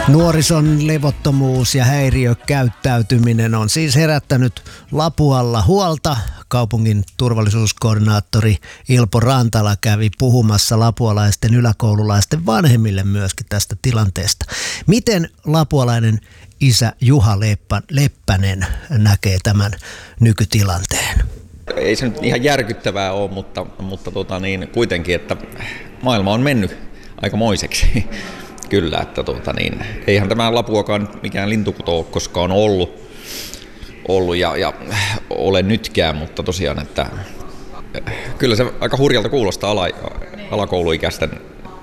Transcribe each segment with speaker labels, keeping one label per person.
Speaker 1: Nuorison levottomuus ja häiriökäyttäytyminen on siis herättänyt Lapualla huolta. Kaupungin turvallisuuskoordinaattori Ilpo Rantala kävi puhumassa lapualaisten yläkoululaisten vanhemmille myöskin tästä tilanteesta. Miten lapualainen isä Juha Leppänen näkee tämän nykytilanteen?
Speaker 2: Ei se nyt ihan järkyttävää ole, mutta kuitenkin, että maailma on mennyt aikamoiseksi. Kyllä, että eihän tämä Lapuakaan mikään lintukoto ole koskaan ollut ja ole nytkään, mutta tosiaan, että kyllä se aika hurjalta kuulostaa alakouluikäisten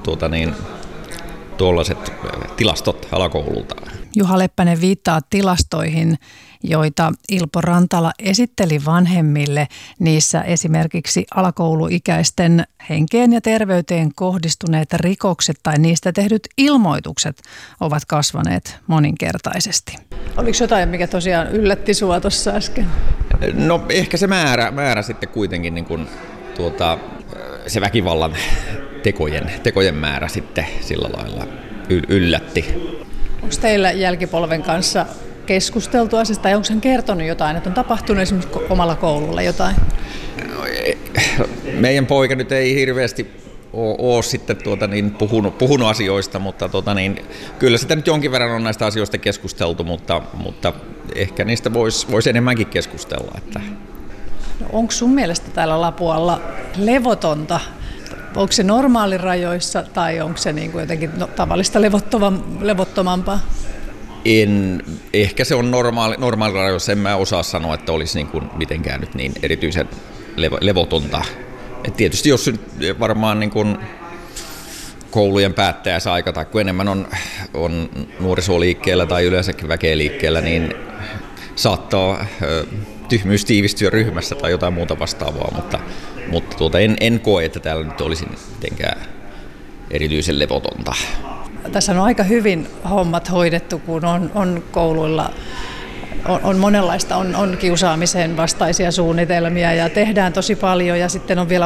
Speaker 2: tuollaiset tilastot alakoululta.
Speaker 3: Juha Leppänen viittaa tilastoihin, joita Ilpo Rantala esitteli vanhemmille. Niissä esimerkiksi alakouluikäisten henkeen ja terveyteen kohdistuneet rikokset tai niistä tehdyt ilmoitukset ovat kasvaneet moninkertaisesti. Oliko jotain, mikä tosiaan yllätti sinua tuossa äsken?
Speaker 2: No ehkä se määrä sitten kuitenkin, se väkivallan tekojen määrä sitten sillä lailla yllätti.
Speaker 3: Onko teillä jälkipolven kanssa keskusteltu asiasta, tai onko hän kertonut jotain, että on tapahtunut esimerkiksi omalla koululla jotain?
Speaker 2: Meidän poika nyt ei hirveästi ole sitten puhunut asioista, mutta kyllä sitä nyt jonkin verran on näistä asioista keskusteltu, mutta ehkä niistä voisi enemmänkin keskustella. Että.
Speaker 3: No, onko sun mielestä täällä Lapualla levotonta? Onko se normaalirajoissa tai onko se niin kuin jotenkin tavallista levottomampaa?
Speaker 2: Ehkä se on normaalirajoissa. En mä osaa sanoa, että olisi niin kuin mitenkään nyt niin erityisen levotonta. Et tietysti jos varmaan niin kuin koulujen päättäjäisaika tai kun enemmän on nuorisoliikkeellä tai yleensäkin väkeä liikkeellä, niin saattaa tyhmyys tiivistyä ryhmässä tai jotain muuta vastaavaa, mutta en koe, että täällä nyt olisi mitenkään erityisen levotonta.
Speaker 3: Tässä on aika hyvin hommat hoidettu, kun on kouluilla on monenlaista, on kiusaamisen vastaisia suunnitelmia ja tehdään tosi paljon ja sitten on vielä